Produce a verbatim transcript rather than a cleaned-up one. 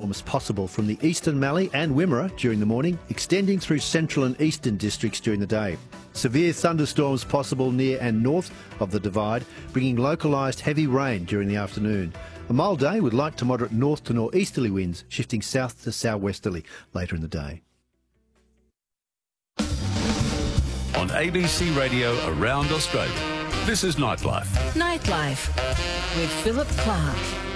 thunderstorms possible from the eastern Mallee and Wimmera during the morning, extending through central and eastern districts during the day. Severe thunderstorms possible near and north of the Divide, bringing localised heavy rain during the afternoon. A mild day with light to moderate north to northeasterly winds, shifting south to southwesterly later in the day. On A B C Radio around Australia, this is Nightlife. Nightlife with Philip Clark.